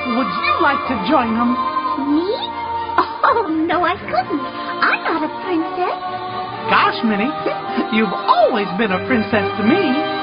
Would you like to join them? Me? Oh, no, I couldn't. I'm not a princess. Gosh, Minnie, you've always been a princess to me.